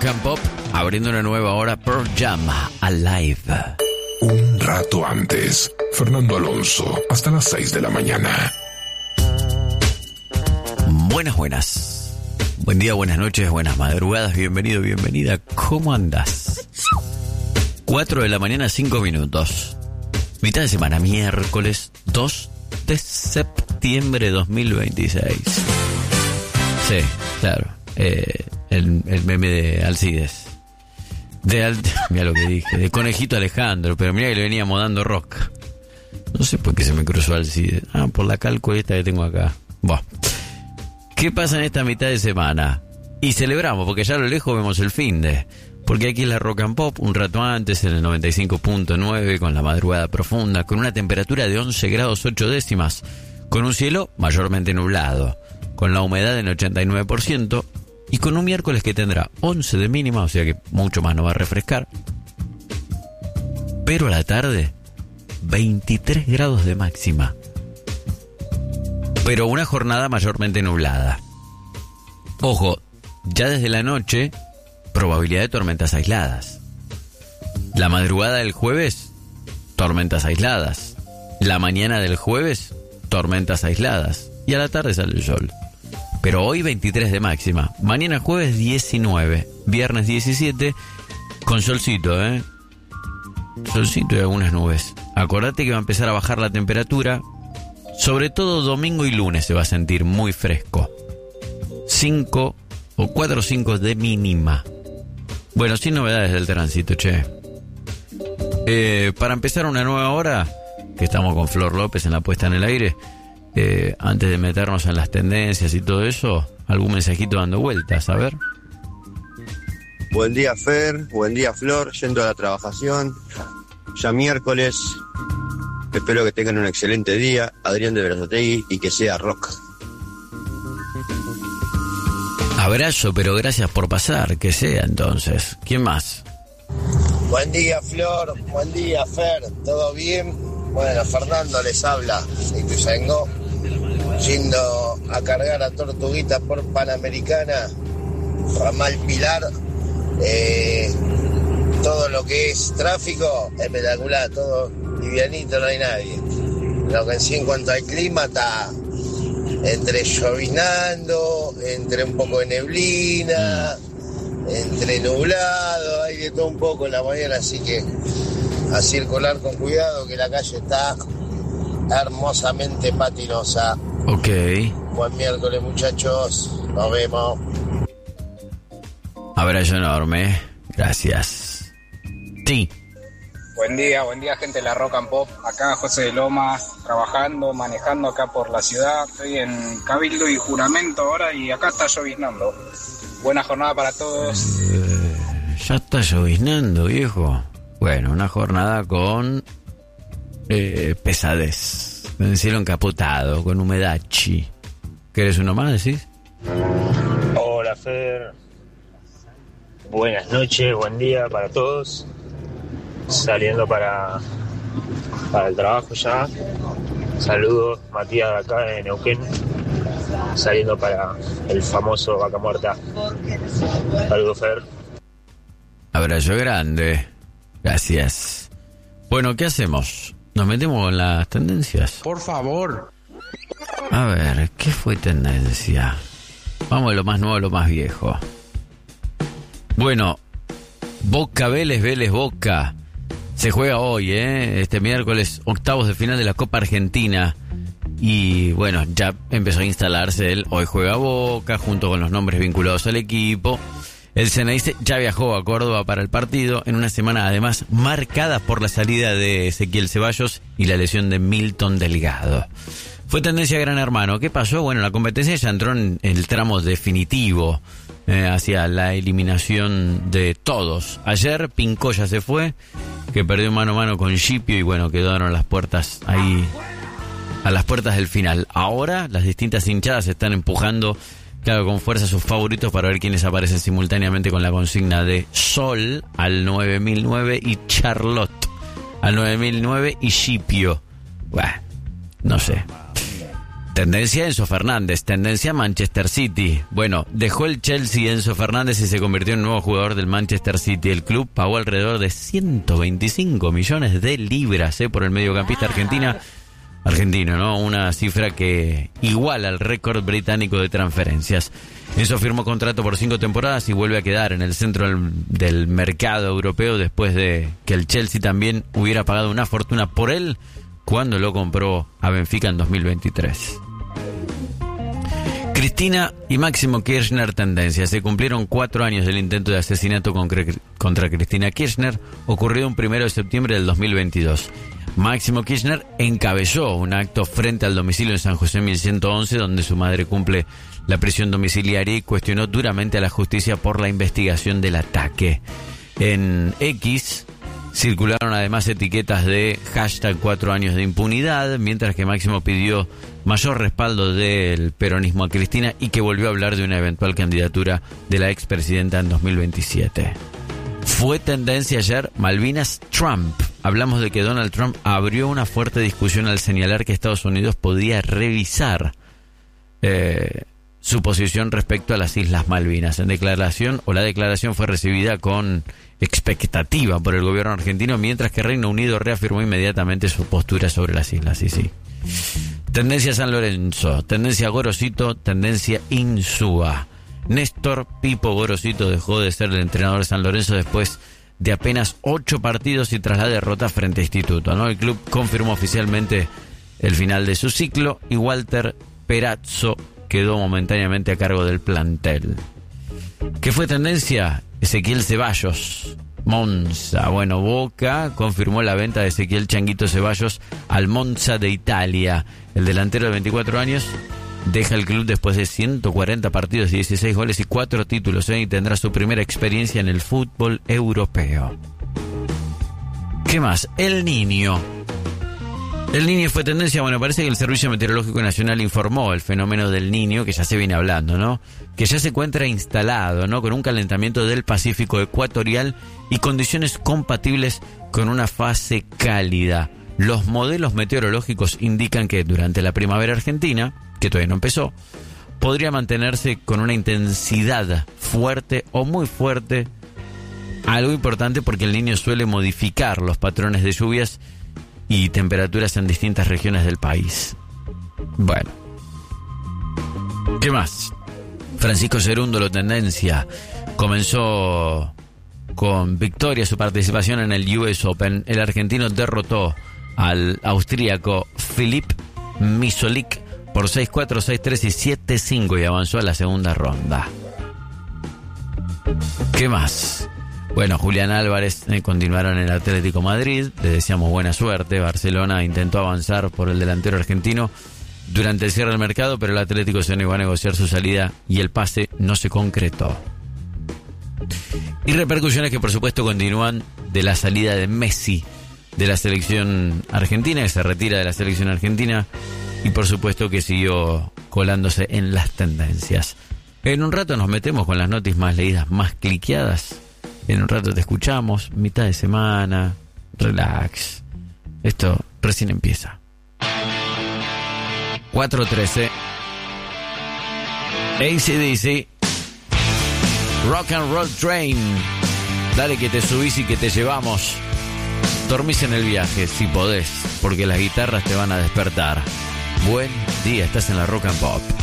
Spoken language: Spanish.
Rock and Pop, abriendo una nueva hora, Pearl Jam, Alive. Un rato antes, Fernando Alonso, hasta las 6 de la mañana. Buenas. Buen día, buenas noches, buenas madrugadas, bienvenido, bienvenida. ¿Cómo andás? 4 de la mañana, 5 minutos. Mitad de semana, miércoles 2 de septiembre de 2026. Sí, claro. El meme de Alcides. Mira lo que dije. De Conejito Alejandro. Pero mira que le veníamos dando rock. No sé por qué se me cruzó Alcides. Por la calco esta que tengo acá. Buah. ¿Qué pasa en esta mitad de semana? Y celebramos, porque ya a lo lejos vemos el finde. Porque aquí es la Rock and Pop, un rato antes, en el 95.9, con la madrugada profunda, con una temperatura de 11 grados 8 décimas, con un cielo mayormente nublado, con la humedad en 89%, y con un miércoles que tendrá 11 de mínima, o sea que mucho más no va a refrescar. Pero a la tarde, 23 grados de máxima. Pero una jornada mayormente nublada. Ojo, ya desde la noche, probabilidad de tormentas aisladas. La madrugada del jueves, tormentas aisladas. La mañana del jueves, tormentas aisladas. Y a la tarde sale el sol. Pero hoy 23 de máxima. Mañana jueves 19. Viernes 17. Con solcito, Solcito y algunas nubes. Acordate que va a empezar a bajar la temperatura. Sobre todo domingo y lunes se va a sentir muy fresco. 5 o 4 o 5 de mínima. Bueno, sin novedades del tránsito, che. Para empezar una nueva hora, que estamos con Flor López en la puesta en el aire, antes de meternos en las tendencias y todo eso, algún mensajito dando vueltas, a ver. Buen día, Fer, buen día, Flor, yendo a la trabajación, ya miércoles, espero que tengan un excelente día, Adrián de Berazategui, y que sea rock. Abrazo, pero gracias por pasar, que sea entonces. ¿Quién más? Buen día, Flor, buen día, Fer, ¿todo bien? Bueno, Fernando les habla, de Ituzaingó, yendo a cargar a Tortuguita por Panamericana, Ramal Pilar, todo lo que es tráfico, espectacular, todo livianito, no hay nadie. Lo que en cuanto al clima está entre llovinando, entre un poco de neblina, entre nublado, hay de todo un poco en la mañana, así que a circular con cuidado, que la calle está hermosamente patinosa. Ok. Buen miércoles, muchachos, nos vemos. Abrazo enorme, gracias. Sí. Buen día, gente de la Rock and Pop. Acá José de Lomas, trabajando, manejando acá por la ciudad. Estoy en Cabildo y Juramento ahora y acá está lloviznando. Buena jornada para todos. Ya está lloviznando, viejo. Bueno, una jornada con pesadez, con el cielo encapotado, con humedachi. ¿Querés uno más, decís? Hola, Fer. Buenas noches, buen día para todos. Saliendo para el trabajo ya. Saludos, Matías de acá de Neuquén. Saliendo para el famoso Vaca Muerta. Saludos, Fer. Abrazo grande. Gracias. Bueno, ¿qué hacemos? ¿Nos metemos con las tendencias? Por favor. A ver, ¿qué fue tendencia? Vamos de lo más nuevo a lo más viejo. Bueno, Boca Vélez, Vélez Boca. Se juega hoy, este miércoles, octavos de final de la Copa Argentina. Y bueno, ya empezó a instalarse el Hoy Juega Boca, junto con los nombres vinculados al equipo. El Ceneice ya viajó a Córdoba para el partido, en una semana además marcada por la salida de Ezequiel Ceballos y la lesión de Milton Delgado. Fue tendencia Gran Hermano. ¿Qué pasó? Bueno, la competencia ya entró en el tramo definitivo, hacia la eliminación de todos. Ayer Pincoya se fue, que perdió mano a mano con Scipio y bueno, quedaron las puertas ahí, a las puertas del final. Ahora las distintas hinchadas están empujando, claro, con fuerza a sus favoritos para ver quiénes aparecen simultáneamente con la consigna de Sol al 9009 y Charlotte al 9009 y Scipio. Bueno, no sé. Tendencia Enzo Fernández, tendencia Manchester City. Bueno, dejó el Chelsea Enzo Fernández y se convirtió en nuevo jugador del Manchester City. El club pagó alrededor de 125 millones de libras por el mediocampista argentino, ¿no? Una cifra que iguala al récord británico de transferencias. Enzo firmó contrato por 5 temporadas y vuelve a quedar en el centro del mercado europeo después de que el Chelsea también hubiera pagado una fortuna por él cuando lo compró a Benfica en 2023. Cristina y Máximo Kirchner, tendencia. Se cumplieron 4 años del intento de asesinato contra Cristina Kirchner, ocurrido un 1 de septiembre del 2022. Máximo Kirchner encabezó un acto frente al domicilio en San José 1111, donde su madre cumple la prisión domiciliaria, y cuestionó duramente a la justicia por la investigación del ataque. En X circularon además etiquetas de hashtag 4 años de impunidad, mientras que Máximo pidió mayor respaldo del peronismo a Cristina y que volvió a hablar de una eventual candidatura de la expresidenta en 2027. Fue tendencia ayer Malvinas Trump. Hablamos de que Donald Trump abrió una fuerte discusión al señalar que Estados Unidos podía revisar su posición respecto a las Islas Malvinas. La declaración fue recibida con expectativa por el gobierno argentino, mientras que Reino Unido reafirmó inmediatamente su postura sobre las islas. Sí. Tendencia San Lorenzo, tendencia Gorosito, tendencia Insúa. Néstor Pipo Gorosito dejó de ser el entrenador de San Lorenzo después de apenas 8 partidos y tras la derrota frente a Instituto, ¿no? El club confirmó oficialmente el final de su ciclo y Walter Perazzo quedó momentáneamente a cargo del plantel. ¿Qué fue tendencia? Ezequiel Ceballos, Monza. Bueno, Boca confirmó la venta de Ezequiel Changuito Ceballos al Monza de Italia. El delantero de 24 años deja el club después de 140 partidos, 16 goles y 4 títulos, y tendrá su primera experiencia en el fútbol europeo. ¿Qué más? El Niño. El Niño fue tendencia. Bueno, parece que el Servicio Meteorológico Nacional informó el fenómeno del Niño, que ya se viene hablando, ¿no? Que ya se encuentra instalado, ¿no? Con un calentamiento del Pacífico ecuatorial y condiciones compatibles con una fase cálida. Los modelos meteorológicos indican que durante la primavera argentina, que todavía no empezó, podría mantenerse con una intensidad fuerte o muy fuerte, algo importante porque el Niño suele modificar los patrones de lluvias y temperaturas en distintas regiones del país. Bueno, ¿qué más? Francisco Cerúndolo, tendencia. Comenzó con victoria su participación en el US Open. El argentino derrotó al austríaco Filip Misolik por 6-4, 6-3 y 7-5 y avanzó a la segunda ronda. ¿Qué más? Bueno, Julián Álvarez continuaron en el Atlético Madrid, le deseamos buena suerte. Barcelona intentó avanzar por el delantero argentino durante el cierre del mercado, pero el Atlético se negó a negociar su salida y el pase no se concretó. Y repercusiones que por supuesto continúan de la salida de Messi de la selección argentina, que se retira de la selección argentina, y por supuesto que siguió colándose en las tendencias. En un rato nos metemos con las noticias más leídas, más cliqueadas. En un rato te escuchamos, mitad de semana, relax. Esto recién empieza. 4:13. AC/DC. Rock and Roll Train. Dale que te subís y que te llevamos. Dormís en el viaje, si podés, porque las guitarras te van a despertar. Buen día, estás en la Rock and Pop.